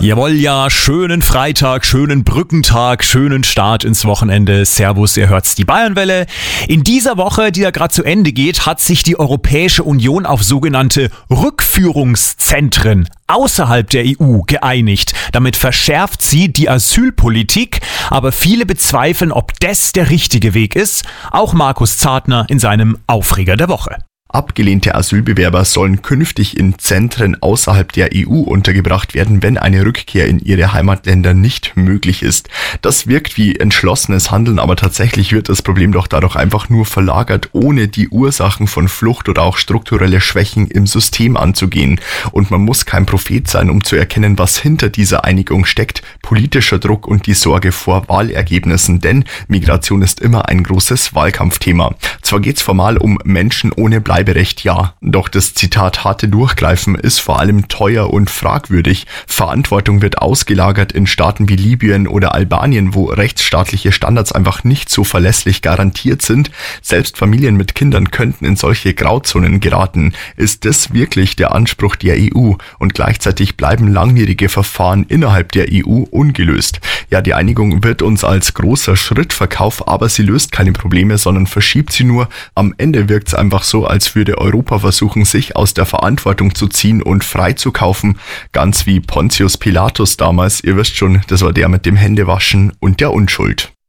Jawohl, ja, schönen Freitag, schönen Brückentag, schönen Start ins Wochenende. Servus, ihr hört's, die Bayernwelle. In dieser Woche, die da gerade zu Ende geht, hat sich die Europäische Union auf sogenannte Rückführungszentren außerhalb der EU geeinigt. Damit verschärft sie die Asylpolitik, aber viele bezweifeln, ob das der richtige Weg ist. Auch Markus Zartner in seinem Aufreger der Woche. Abgelehnte Asylbewerber sollen künftig in Zentren außerhalb der EU untergebracht werden, wenn eine Rückkehr in ihre Heimatländer nicht möglich ist. Das wirkt wie entschlossenes Handeln, aber tatsächlich wird das Problem doch dadurch einfach nur verlagert, ohne die Ursachen von Flucht oder auch strukturelle Schwächen im System anzugehen. Und man muss kein Prophet sein, um zu erkennen, was hinter dieser Einigung steckt: politischer Druck und die Sorge vor Wahlergebnissen, denn Migration ist immer ein großes Wahlkampfthema. Zwar geht's formal um Menschen ohne Bleiberecht, ja, doch das Zitat harte Durchgreifen ist vor allem teuer und fragwürdig. Verantwortung wird ausgelagert in Staaten wie Libyen oder Albanien, wo rechtsstaatliche Standards einfach nicht so verlässlich garantiert sind. Selbst Familien mit Kindern könnten in solche Grauzonen geraten. Ist das wirklich der Anspruch der EU? Und gleichzeitig bleiben langjährige Verfahren innerhalb der EU ungelöst. Ja, die Einigung wird uns als großer Schritt verkauft, aber sie löst keine Probleme, sondern verschiebt sie nur. Am Ende wirkt es einfach so, als würde Europa versuchen, sich aus der Verantwortung zu ziehen und freizukaufen. Ganz wie Pontius Pilatus damals. Ihr wisst schon, das war der mit dem Händewaschen und der Unschuld.